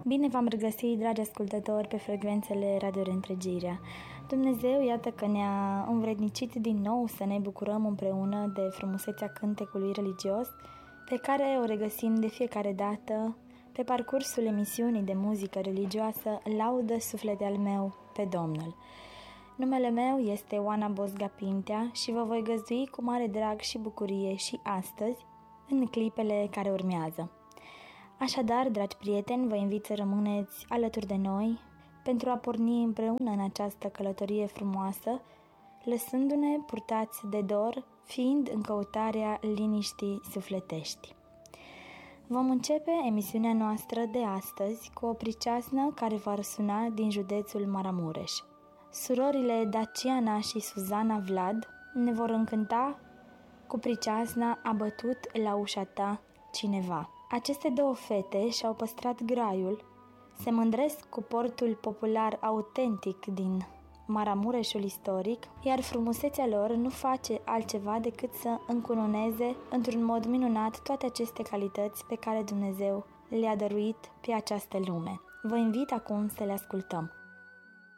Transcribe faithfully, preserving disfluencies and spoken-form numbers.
Bine v-am regăsit, dragi ascultători, pe frecvențele Radio Reîntregirea. Dumnezeu, iată că ne-a învrednicit din nou să ne bucurăm împreună de frumusețea cântecului religios, pe care o regăsim de fiecare dată pe parcursul emisiunii de muzică religioasă Laudă suflete al meu pe Domnul. Numele meu este Oana Bosga Pintea și vă voi găzdui cu mare drag și bucurie și astăzi în clipele care urmează. Așadar, dragi prieteni, vă invit să rămâneți alături de noi pentru a porni împreună în această călătorie frumoasă, lăsându-ne purtați de dor, fiind în căutarea liniștii sufletești. Vom începe emisiunea noastră de astăzi cu o priceasnă care va răsuna din județul Maramureș. Surorile Daciana și Suzana Vlad ne vor încânta cu priceasna A bătut la ușa ta cineva. Aceste două fete și-au păstrat graiul, se mândresc cu portul popular autentic din Maramureșul istoric, iar frumusețea lor nu face altceva decât să încununeze într-un mod minunat toate aceste calități pe care Dumnezeu le-a dăruit pe această lume. Vă invit acum să le ascultăm.